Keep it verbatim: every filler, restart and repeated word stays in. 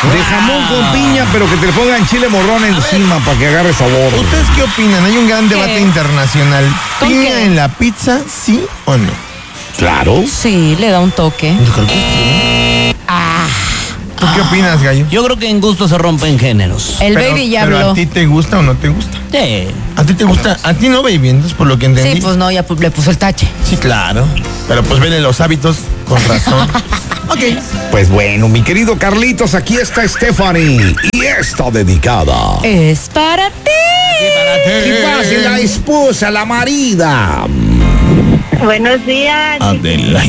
De jamón con piña, pero que te le pongan chile morrón encima para que agarre sabor. ¿Ustedes qué opinan? Hay un gran debate ¿Qué? internacional. ¿Con ¿Piña qué? en la pizza, sí o no? Claro. Sí, le da un toque. Yo creo que sí. Ah, ¿Tú qué opinas, Gallo? Yo creo que en gusto se rompen géneros. el Pero- baby ya pero habló. ¿a ti te gusta o no te gusta? Sí. ¿A ti te gusta? ¿A ti no, baby? Entonces, por lo que entendí. Sí, pues no, ya pu- le puso el tache. Sí, claro. Pero pues ven los hábitos con razón. Ok. Pues bueno, mi querido Carlitos, aquí está Stephanie. Y está dedicada. Es para ti. ¿Qué pasa? La esposa, la marida. Buenos días. Adela.